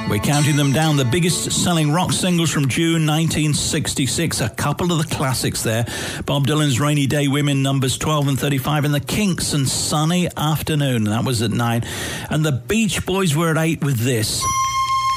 We're counting them down, the biggest selling rock singles from June 1966. A couple of the classics there. Bob Dylan's Rainy Day Women, numbers 12 and 35, and the Kinks and Sunny Afternoon. That was at 9. And the Beach Boys were at 8 with this.